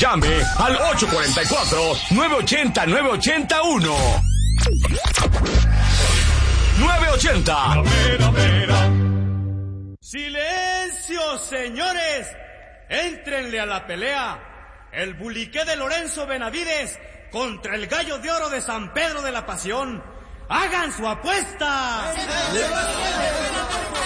llame al 844-980-9881. 980. ¡Silencio, señores! ¡Éntrenle a la pelea! El buliqué de Lorenzo Benavides contra el gallo de oro de San Pedro de la Pasión. ¡Hagan su apuesta!